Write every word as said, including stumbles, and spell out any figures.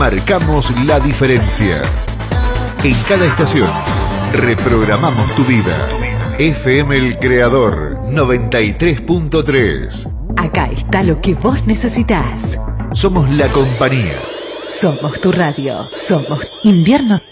marcamos la diferencia. En cada estación, reprogramamos tu vida. F M El Creador, noventa y tres punto tres. Acá está lo que vos necesitas. Somos la compañía. Somos tu radio. Somos Invierno